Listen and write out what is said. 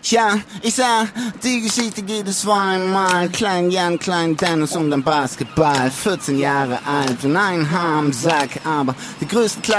Ja, ich sah, die Geschichte geht es zweimal. Klein Jan, Klein Dennis und ein Basketball. 14 Jahre alt und ein Haar im Sack, aber die größten